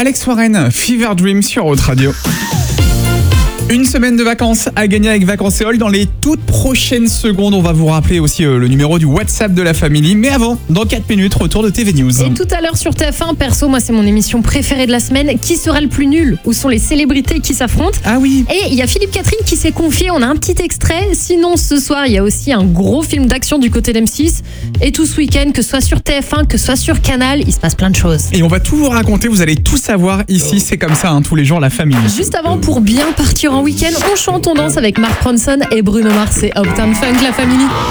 Alex Warren, Fever Dream sur Haute Radio. Une semaine de vacances à gagner avec Vacances-All. Dans les toutes prochaines secondes, on va vous rappeler aussi le numéro du WhatsApp de la famille. Mais avant, dans 4 minutes, retour de TV News. Et tout à l'heure sur TF1, perso, moi c'est mon émission préférée de la semaine. Qui sera le plus nul? Où sont les célébrités qui s'affrontent? Ah oui. Et il y a Philippe Catherine qui s'est confié, on a un petit extrait. Sinon, ce soir, il y a aussi un gros film d'action du côté d'M6. Et tout ce week-end, que ce soit sur TF1, que ce soit sur Canal, il se passe plein de choses. Et on va tout vous raconter, vous allez tout savoir ici. C'est comme ça, tous les jours, la famille. Juste avant, pour bien partir en week-end, on chante, on danse avec Mark Ronson et Bruno Mars et Uptown Funk, la famille.